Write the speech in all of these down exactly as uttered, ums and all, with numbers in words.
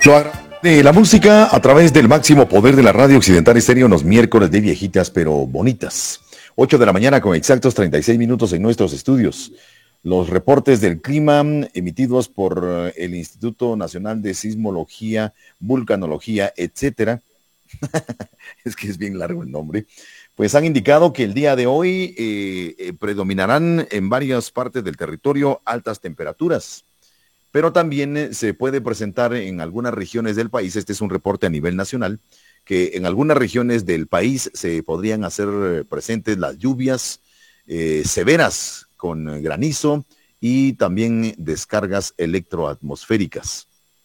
Lo agra- de la música a través del máximo poder de la radio occidental estéreo en los miércoles de viejitas pero bonitas. ocho de la mañana con exactos treinta y seis minutos en nuestros estudios. Los reportes del clima emitidos por eh, el Instituto Nacional de Sismología, Vulcanología, etcétera. Es que es bien largo el nombre. Pues han indicado que el día de hoy eh, eh, predominarán en varias partes del territorio altas temperaturas. Pero también eh, se puede presentar en algunas regiones del país, este es un reporte a nivel nacional, que en algunas regiones del país se podrían hacer eh, presentes las lluvias eh, severas con eh, granizo y también descargas electroatmosféricas.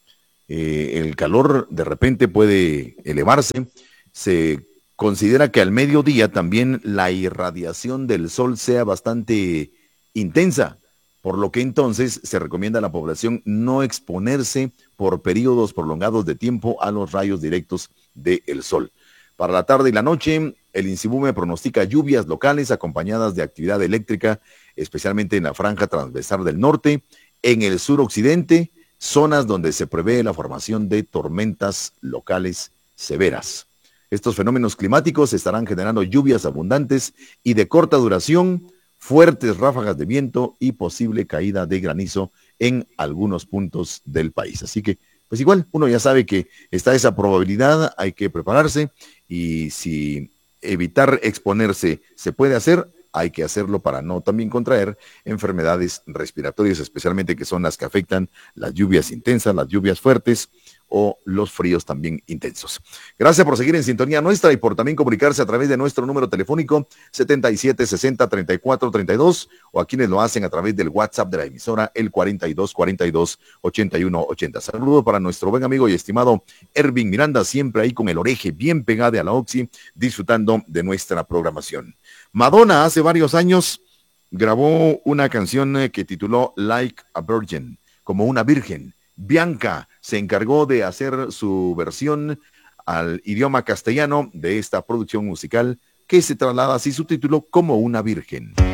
Eh, el calor de repente puede elevarse. Se considera que al mediodía también la irradiación del sol sea bastante intensa, por lo que entonces se recomienda a la población no exponerse por periodos prolongados de tiempo a los rayos directos del sol. Para la tarde y la noche, el INSIBUME pronostica lluvias locales acompañadas de actividad eléctrica, especialmente en la franja transversal del norte, en el suroccidente, zonas donde se prevé la formación de tormentas locales severas. Estos fenómenos climáticos estarán generando lluvias abundantes y de corta duración, fuertes ráfagas de viento y posible caída de granizo en algunos puntos del país. Así que, pues igual, uno ya sabe que está esa probabilidad, hay que prepararse y si evitar exponerse se puede hacer, hay que hacerlo para no también contraer enfermedades respiratorias, especialmente que son las que afectan las lluvias intensas, las lluvias fuertes o los fríos también intensos. Gracias por seguir en sintonía nuestra y por también comunicarse a través de nuestro número telefónico setenta y siete sesenta treinta y cuatro treinta y dos o a quienes lo hacen a través del WhatsApp de la emisora el cuarenta y dos cuarenta y dos ochenta y uno ochenta. Saludos para nuestro buen amigo y estimado Ervin Miranda, siempre ahí con el oreje bien pegado a la Oxy, disfrutando de nuestra programación. Madonna hace varios años grabó una canción que tituló Like a Virgin, como una virgen. Bianca se encargó de hacer su versión al idioma castellano de esta producción musical que se traslada así su título como una virgen.